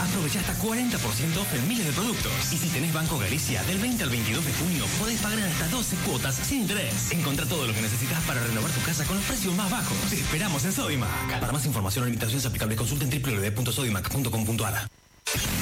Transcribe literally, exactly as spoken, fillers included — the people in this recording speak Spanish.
Aprovecha hasta cuarenta por ciento off en miles de productos. Y si tenés Banco Galicia, del veinte al veintidós de junio podés pagar en hasta doce cuotas sin interés. Encontrá todo lo que necesitas para renovar tu casa con los precios más bajos. Te esperamos en Sodimac. Para más información o limitaciones aplicables, consulta en doble u doble u doble u punto sodimac punto com punto a r.